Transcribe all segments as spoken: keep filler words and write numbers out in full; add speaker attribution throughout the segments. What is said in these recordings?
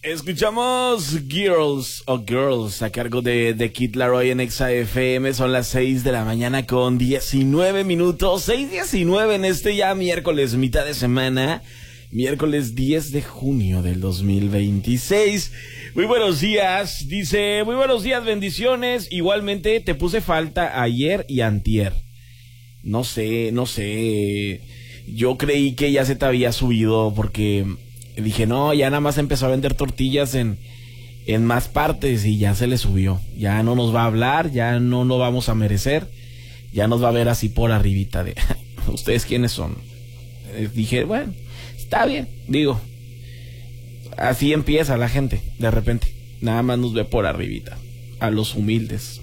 Speaker 1: Escuchamos Girls o Girls a cargo de, de Kid Laroi en Exa F M. Son las seis de la mañana con diecinueve minutos. seis diecinueve en este ya miércoles, mitad de semana. Miércoles diez de junio del dos mil veintiséis. Muy buenos días. Dice, muy buenos días, bendiciones. Igualmente te puse falta ayer y antier. No sé, no sé. Yo creí que ya se te había subido porque... dije, no, ya nada más empezó a vender tortillas en, en más partes y ya se le subió. Ya no nos va a hablar, ya no lo vamos a merecer. Ya nos va a ver así por arribita de, ¿ustedes quiénes son? Eh, dije, bueno, está bien, digo. Así empieza la gente, de repente. Nada más nos ve por arribita. A los humildes.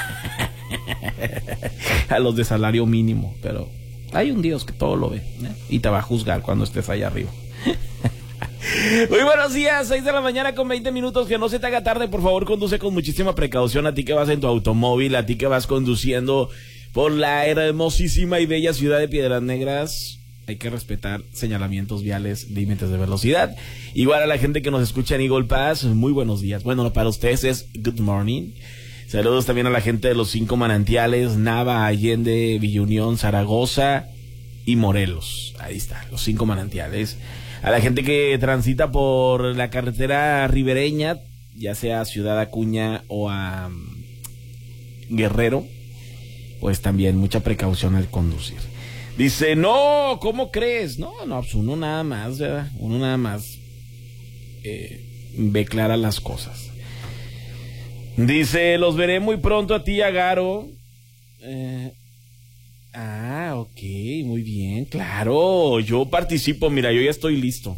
Speaker 1: A los de salario mínimo. Pero hay un Dios que todo lo ve, ¿eh? Y te va a juzgar cuando estés allá arriba. Muy buenos días, seis de la mañana con veinte minutos, que no se te haga tarde, por favor conduce con muchísima precaución, a ti que vas en tu automóvil, a ti que vas conduciendo por la hermosísima y bella ciudad de Piedras Negras, hay que respetar señalamientos viales, límites de velocidad. Igual a la gente que nos escucha en Eagle Pass, muy buenos días, bueno, para ustedes es good morning. Saludos también a la gente de los cinco manantiales, Nava, Allende, Villa Unión, Zaragoza y Morelos, ahí está, los cinco manantiales. A la gente que transita por la carretera ribereña, ya sea a Ciudad Acuña o a um, Guerrero, pues también mucha precaución al conducir. Dice, no, ¿cómo crees? No, no, pues uno nada más, ¿verdad? Uno nada más eh, ve claras las cosas. Dice, los veré muy pronto a ti, Agaro. Eh... Ah, ok, muy bien, claro, yo participo, mira, yo ya estoy listo.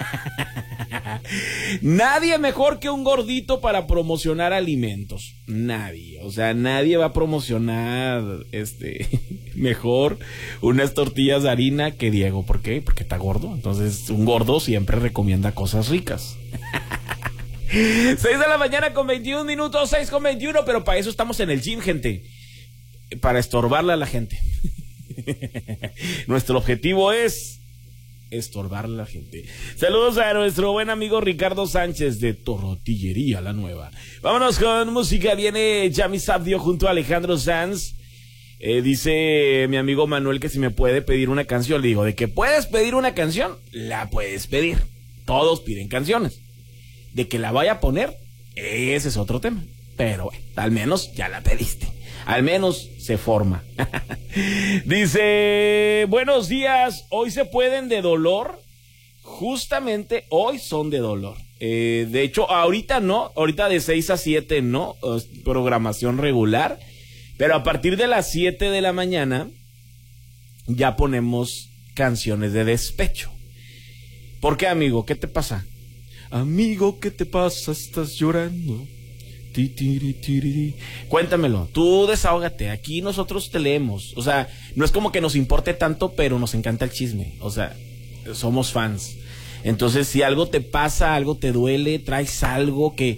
Speaker 1: Nadie mejor que un gordito para promocionar alimentos, nadie, o sea, nadie va a promocionar este mejor unas tortillas de harina que Diego. ¿Por qué? Porque está gordo, entonces un gordo siempre recomienda cosas ricas. seis de la mañana con veintiún minutos, seis con veintiuno, pero para eso estamos en el gym, gente. Para estorbarle a la gente. Nuestro objetivo es estorbarle a la gente. Saludos a nuestro buen amigo Ricardo Sánchez de Tortillería La Nueva. Vámonos con música. Viene Yami Sabdio junto a Alejandro Sanz. Eh, dice mi amigo Manuel que si me puede pedir una canción. Le digo, de que puedes pedir una canción, la puedes pedir. Todos piden canciones. De que la vaya a poner, ese es otro tema. Pero bueno, al menos ya la pediste. Al menos se forma. Dice, buenos días, hoy se pueden de dolor. Justamente hoy son de dolor. Eh, de hecho, ahorita no, ahorita de seis a siete no, programación regular. Pero a partir de las siete de la mañana ya ponemos canciones de despecho. ¿Por qué, amigo? ¿Qué te pasa? Amigo, ¿qué te pasa? ¿Estás llorando? Cuéntamelo, tú desahógate, aquí nosotros te leemos, o sea, no es como que nos importe tanto, pero nos encanta el chisme, o sea, somos fans. Entonces, si algo te pasa, algo te duele, traes algo que,